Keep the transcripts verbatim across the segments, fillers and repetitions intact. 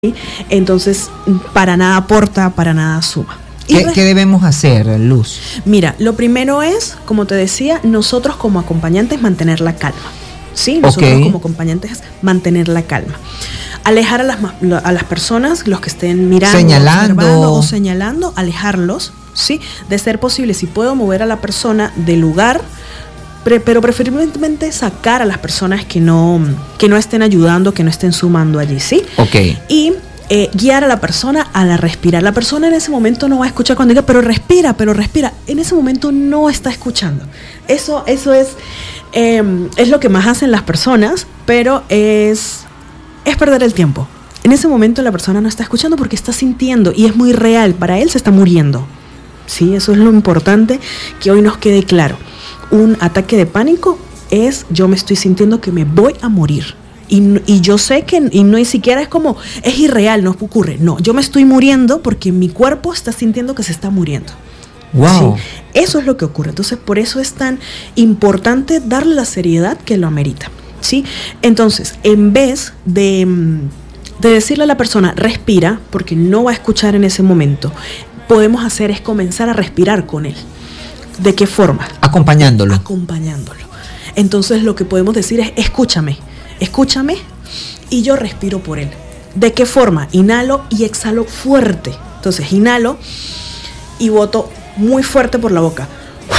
Entonces, para nada aporta, para nada suma. ¿Qué, ¿Qué debemos hacer, Luz? Mira, lo primero es, como te decía, nosotros como acompañantes mantener la calma. ¿Sí? Nosotros okay. como acompañantes mantener la calma. Alejar a las, a las personas, los que estén mirando, señalando o señalando, alejarlos, ¿sí? De ser posible, si puedo mover a la persona del lugar, pre, pero preferiblemente sacar a las personas que no, que no estén ayudando, que no estén sumando allí, ¿sí? Ok. Y Eh, guiar a la persona a la respirar. La persona en ese momento no va a escuchar cuando diga, pero respira, pero respira. En ese momento no está escuchando. Eso, eso es, eh, es lo que más hacen las personas, pero es, es perder el tiempo. En ese momento la persona no está escuchando porque está sintiendo y es muy real. Para él se está muriendo. Sí, eso es lo importante que hoy nos quede claro. Un ataque de pánico es yo me estoy sintiendo que me voy a morir. Y, y yo sé que y no ni siquiera es como, es irreal, no ocurre. No, yo me estoy muriendo porque mi cuerpo está sintiendo que se está muriendo. Wow. ¿Sí? Eso es lo que ocurre. Entonces, por eso es tan importante darle la seriedad que lo amerita. ¿Sí? Entonces, en vez de, de decirle a la persona, respira, porque no va a escuchar en ese momento, podemos hacer es comenzar a respirar con él. ¿De qué forma? Acompañándolo. Acompañándolo. Entonces, lo que podemos decir es, escúchame. Escúchame y yo respiro por él. ¿De qué forma? Inhalo y exhalo fuerte. Entonces inhalo y boto muy fuerte por la boca.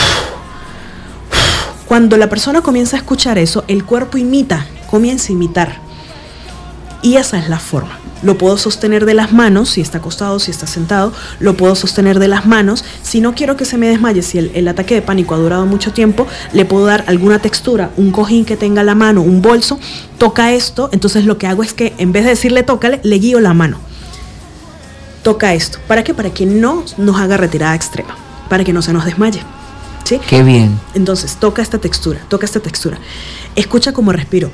Cuando la persona comienza a escuchar eso, el cuerpo imita, comienza a imitar. Y esa es la forma. Lo puedo sostener de las manos, si está acostado, si está sentado, lo puedo sostener de las manos. Si no quiero que se me desmaye, si el, el ataque de pánico ha durado mucho tiempo, le puedo dar alguna textura, un cojín que tenga a la mano, un bolso, toca esto. Entonces lo que hago es que en vez de decirle tócale, le guío la mano. Toca esto. ¿Para qué? Para que no nos haga retirada extrema, para que no se nos desmaye. ¿Sí? Qué bien. Entonces toca esta textura, toca esta textura. Escucha cómo respiro.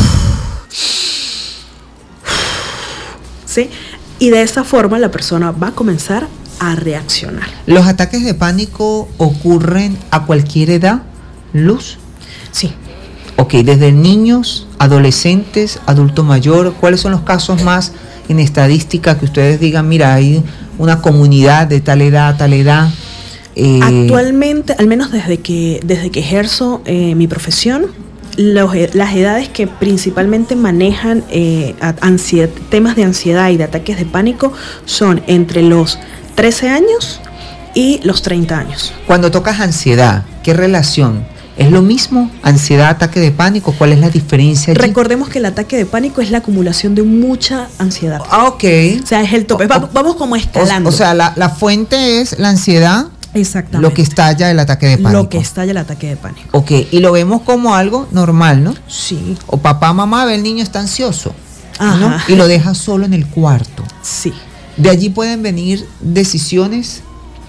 ¿Sí? Y de esa forma la persona va a comenzar a reaccionar. ¿Los ataques de pánico ocurren a cualquier edad, Luz? Sí. Ok, desde niños, adolescentes, adulto mayor, ¿cuáles son los casos más en estadística que ustedes digan, mira, hay una comunidad de tal edad, tal edad? Eh, Actualmente, al menos desde que, desde que ejerzo eh, mi profesión, Los, las edades que principalmente manejan eh, ansiedad, temas de ansiedad y de ataques de pánico son entre los trece años y los treinta años. Cuando tocas ansiedad, ¿qué relación? ¿Es lo mismo? ¿Ansiedad, ataque de pánico? ¿Cuál es la diferencia allí? Recordemos que el ataque de pánico es la acumulación de mucha ansiedad. Ah, ok. O sea, es el tope. Va, vamos como escalando. O, o sea, la, la fuente es la ansiedad. Exactamente. Lo que estalla el ataque de pánico. Lo que estalla el ataque de pánico. Ok, y lo vemos como algo normal, ¿no? Sí. O papá, mamá ve el niño está ansioso, Ajá. ¿no? Y lo deja solo en el cuarto. Sí. De allí pueden venir decisiones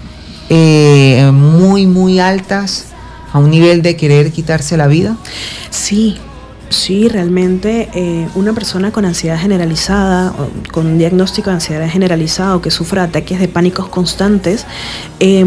eh, muy, muy altas a un nivel de querer quitarse la vida. Sí. Sí, realmente eh, una persona con ansiedad generalizada, con un diagnóstico de ansiedad generalizada o que sufra ataques de pánicos constantes, eh,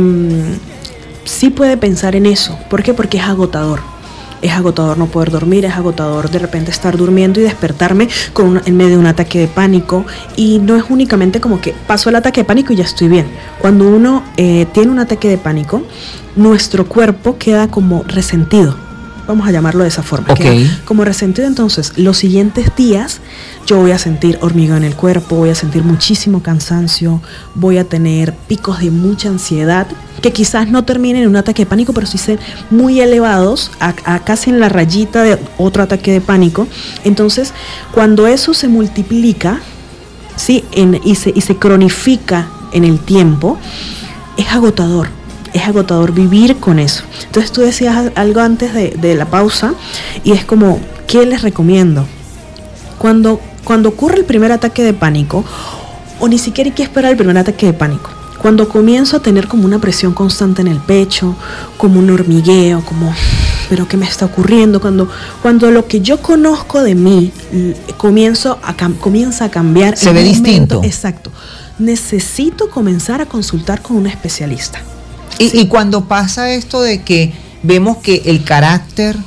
sí puede pensar en eso. ¿Por qué? Porque es agotador. Es agotador no poder dormir, es agotador de repente estar durmiendo y despertarme con una, en medio de un ataque de pánico. Y no es únicamente como que pasó el ataque de pánico y ya estoy bien. Cuando uno eh, tiene un ataque de pánico, nuestro cuerpo queda como resentido. Vamos a llamarlo de esa forma. Okay. Como resentido, entonces, los siguientes días yo voy a sentir hormigueo en el cuerpo, voy a sentir muchísimo cansancio, voy a tener picos de mucha ansiedad, que quizás no terminen en un ataque de pánico, pero sí ser muy elevados, a, a casi en la rayita de otro ataque de pánico. Entonces, cuando eso se multiplica, ¿sí? en, y, se, y se cronifica en el tiempo, es agotador. Es agotador vivir con eso. Entonces tú decías algo antes de, de la pausa y es como, ¿qué les recomiendo? Cuando, cuando ocurre el primer ataque de pánico, o ni siquiera hay que esperar el primer ataque de pánico, cuando comienzo a tener como una presión constante en el pecho, como un hormigueo, como, ¿pero qué me está ocurriendo? Cuando, cuando lo que yo conozco de mí comienzo a, comienza a cambiar. Se ve distinto. Exacto. Necesito comenzar a consultar con un especialista. Y, sí. y cuando pasa esto de que vemos que el carácter,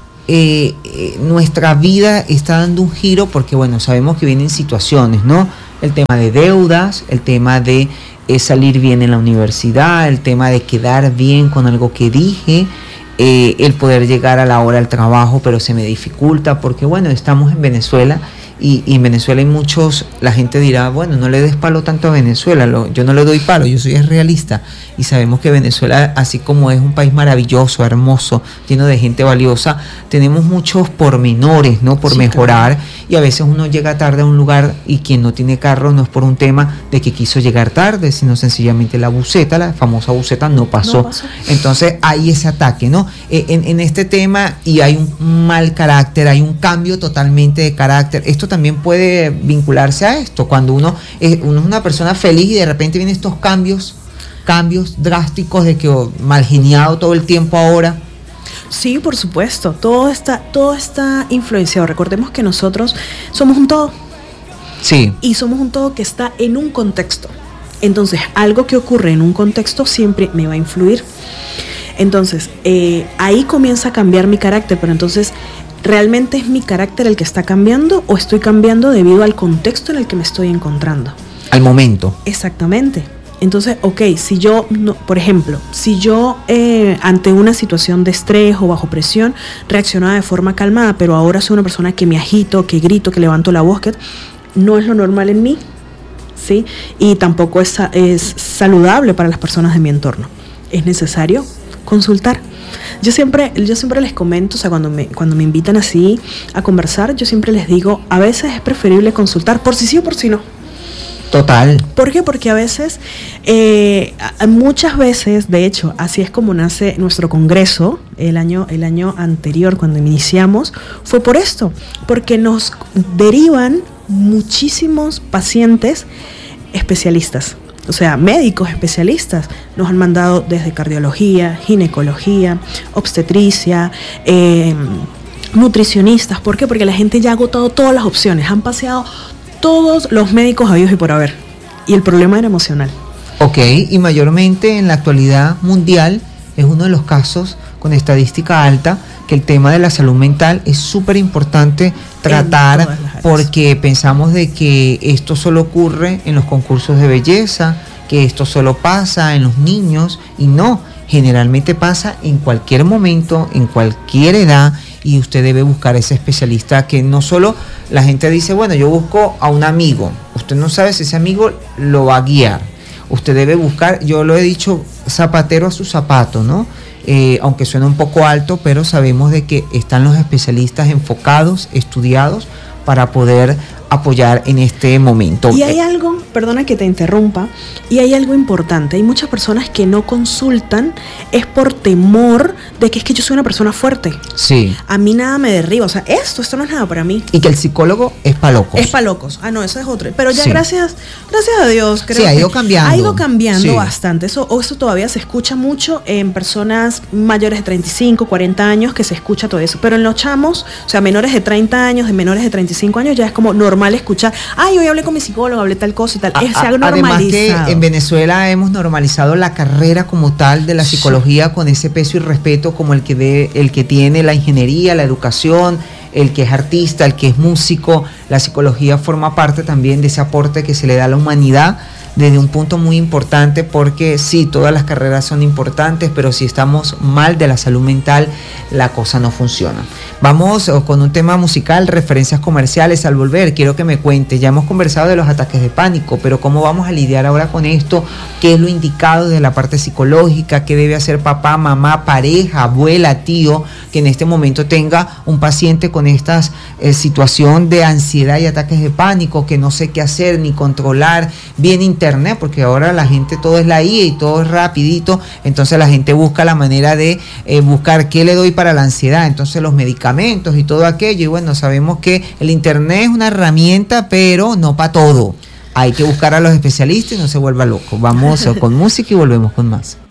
eh, eh, nuestra vida está dando un giro, porque bueno, sabemos que vienen situaciones, ¿no? el tema de deudas, el tema de eh, salir bien en la universidad, el tema de quedar bien con algo que dije, eh, el poder llegar a la hora del trabajo, pero se me dificulta porque, bueno, estamos en Venezuela. Y, y en Venezuela hay muchos, la gente dirá, bueno, no le des palo tanto a Venezuela, lo, yo no le doy palo, yo soy realista y sabemos que Venezuela, así como es un país maravilloso, hermoso, lleno de gente valiosa, tenemos muchos pormenores, ¿no? Por sí, mejorar, claro. Y a veces uno llega tarde a un lugar y quien no tiene carro no es por un tema de que quiso llegar tarde, sino sencillamente la buseta, la famosa buseta no pasó. No pasó. Entonces hay ese ataque, ¿no? En, en este tema y hay un mal carácter, hay un cambio totalmente de carácter. Esto también puede vincularse a esto, cuando uno es, uno es una persona feliz y de repente vienen estos cambios, cambios drásticos de que oh, mal geniado todo el tiempo ahora. Sí, por supuesto, todo está, todo está influenciado. Recordemos que nosotros somos un todo. Sí. Y somos un todo que está en un contexto. Entonces, algo que ocurre en un contexto siempre me va a influir. Entonces, eh, ahí comienza a cambiar mi carácter, pero entonces, ¿realmente es mi carácter el que está cambiando o estoy cambiando debido al contexto en el que me estoy encontrando? Al momento. Exactamente. Entonces, ok, si yo, no, por ejemplo, si yo eh, ante una situación de estrés o bajo presión reaccionaba de forma calmada, pero ahora soy una persona que me agito, que grito, que levanto la voz, que no es lo normal en mí, ¿sí? Y tampoco es, es saludable para las personas de mi entorno. Es necesario consultar. Yo siempre, yo siempre les comento, o sea, cuando me, cuando me invitan así a conversar, yo siempre les digo, a veces es preferible consultar por si sí o por si no. Total. ¿Por qué? Porque a veces, eh, muchas veces, de hecho, así es como nace nuestro congreso, el año, el año anterior, cuando iniciamos, fue por esto, porque nos derivan muchísimos pacientes especialistas. O sea, médicos especialistas nos han mandado desde cardiología, ginecología, obstetricia, eh, nutricionistas. ¿Por qué? Porque la gente ya ha agotado todas las opciones, han paseado todos los médicos habidos y por haber. Y el problema era emocional. Ok, y mayormente en la actualidad mundial es uno de los casos con estadística alta que el tema de la salud mental es súper importante tratar, porque pensamos de que esto solo ocurre en los concursos de belleza, que esto solo pasa en los niños, y no, generalmente pasa en cualquier momento, en cualquier edad, y usted debe buscar a ese especialista que no solo la gente dice, bueno, yo busco a un amigo, usted no sabe si ese amigo lo va a guiar, usted debe buscar, yo lo he dicho, zapatero a su zapato, ¿no? Eh, aunque suena un poco alto, pero sabemos de que están los especialistas enfocados, estudiados, para poder apoyar en este momento. Y hay algo, perdona que te interrumpa, y hay algo importante, hay muchas personas que no consultan, es por temor de que es que yo soy una persona fuerte. Sí. A mí nada me derriba, o sea, esto, esto no es nada para mí. Y que el psicólogo es pa' locos. Es pa' locos, ah no, eso es otro, pero ya sí. gracias, gracias a Dios, creo sí, ha ido que cambiando. ha ido cambiando sí. bastante, eso, eso todavía se escucha mucho en personas mayores de treinta y cinco, cuarenta años, que se escucha todo eso, pero en los chamos, o sea, menores de treinta años, de menores de treinta y cinco años, ya es como normal escuchar, ay, hoy hablé con mi psicólogo, hablé tal cosa y tal. Es algo normalizado. Además que en Venezuela hemos normalizado la carrera como tal de la psicología sí. con ese peso y respeto como el que de, el que tiene la ingeniería, la educación, el que es artista, el que es músico. La psicología forma parte también de ese aporte que se le da a la humanidad desde un punto muy importante, porque sí, todas las carreras son importantes, pero si estamos mal de la salud mental, la cosa no funciona. Vamos con un tema musical, referencias comerciales. Al volver, quiero que me cuente, ya hemos conversado de los ataques de pánico, pero ¿cómo vamos a lidiar ahora con esto? ¿Qué es lo indicado de la parte psicológica? ¿Qué debe hacer papá, mamá, pareja, abuela, tío, que en este momento tenga un paciente con esta eh, situación de ansiedad y ataques de pánico, que no sé qué hacer ni controlar bien internet? Porque ahora la gente todo es la I A y todo es rapidito, entonces la gente busca la manera de eh, buscar qué le doy para la ansiedad, entonces los medicamentos y todo aquello, y bueno, sabemos que el internet es una herramienta, pero no para todo, hay que buscar a los especialistas y no se vuelva loco. Vamos con música y volvemos con más.